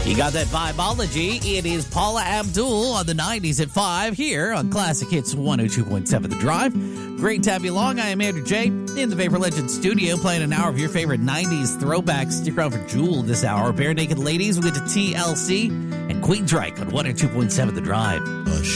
You got that Vibology. It is Paula Abdul on the 90s at 5 here on Classic Hits 102.7 The Drive. Great to have you along. I am Andrew J. in the Vapor Legend studio playing an hour of your favorite 90s throwbacks. Stick around for Jewel this hour. Bare Naked Ladies, we get to TLC and Queen Drake on 102.7 The Drive.